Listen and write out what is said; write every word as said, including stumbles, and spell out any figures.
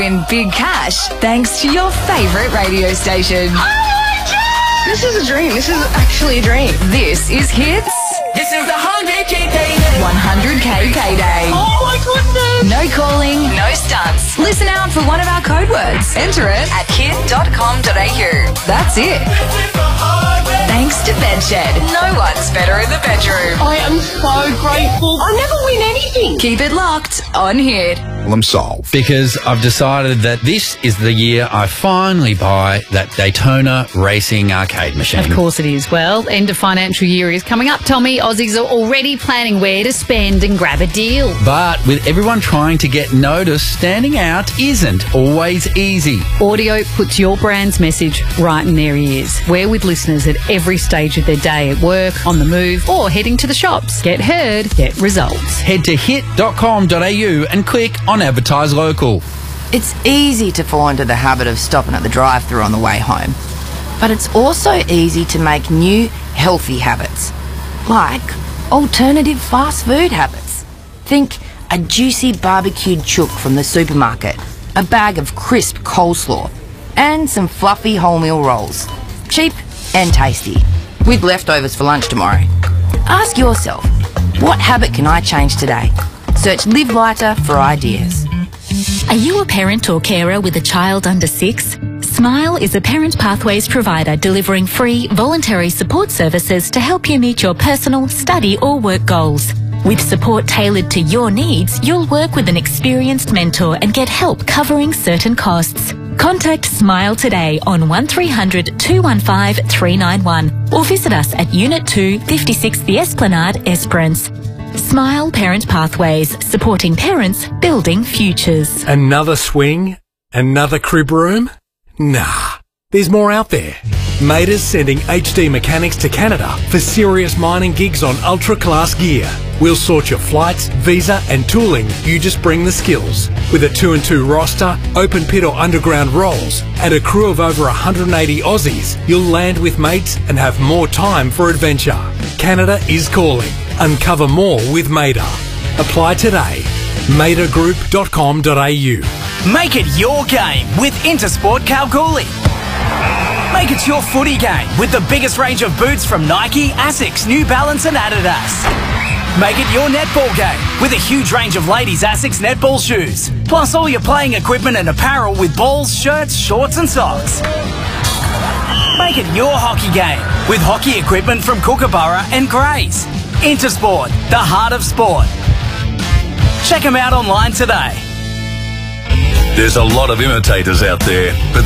in big cash thanks to your favourite radio station. Oh my God! This is a dream. This is actually a dream. This is Hits. This is the one hundred K payday. one hundred K payday. Oh my goodness! No calling, no stunts. Listen out for one of our code words. Enter it at hit dot com dot a u. That's it. Thanks to Bedshed. No one's better in the bedroom. I am so grateful. I never win anything. Keep it locked on Hit. Problem solved. Because I've decided that this is the year I finally buy that Daytona racing arcade machine. Of course it is. Well, end of financial year is coming up, Tommy. Aussies are already planning where to spend and grab a deal. But with everyone trying to get noticed, standing out isn't always easy. Audio puts your brand's message right in their ears. We're with listeners at every stage of their day, at work, on the move, or heading to the shops. Get heard, get results. Head to hit dot com dot a u and click on Advertise Local. It's easy to fall into the habit of stopping at the drive-thru on the way home. But it's also easy to make new, healthy habits, like alternative fast food habits. Think a juicy barbecued chook from the supermarket, a bag of crisp coleslaw, and some fluffy wholemeal rolls. Cheap and tasty, with leftovers for lunch tomorrow. Ask yourself, what habit can I change today? Search Live Lighter for ideas. Are you a parent or carer with a child under six? Smile is a Parent Pathways provider delivering free, voluntary support services to help you meet your personal, study or work goals. With support tailored to your needs, you'll work with an experienced mentor and get help covering certain costs. Contact Smile today on one three hundred, two one five, three nine one or visit us at Unit two, fifty-six The Esplanade, Esperance. Smile Parent Pathways, supporting parents, building futures. Another swing? Another crib room? Nah, there's more out there. Mader's sending H D mechanics to Canada for serious mining gigs on ultra-class gear. We'll sort your flights, visa and tooling. You just bring the skills. With a two and two roster, open pit or underground roles, and a crew of over one hundred eighty Aussies, you'll land with mates and have more time for adventure. Canada is calling. Uncover more with Mader. Apply today. mader group dot com dot a u. Make it your game with Intersport Kalgoorlie. Make it your footy game with the biggest range of boots from Nike, Asics, New Balance and Adidas. Make it your netball game with a huge range of ladies' Asics netball shoes, plus all your playing equipment and apparel with balls, shirts, shorts and socks. Make it your hockey game with hockey equipment from Kookaburra and Grays. Intersport, the heart of sport. Check them out online today. There's a lot of imitators out there, but